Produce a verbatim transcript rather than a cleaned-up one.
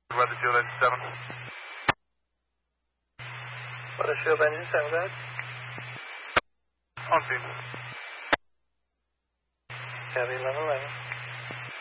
Weatherfield engine seven. Weatherfield engine seven, go ahead. On scene. Heavy eleven eleven.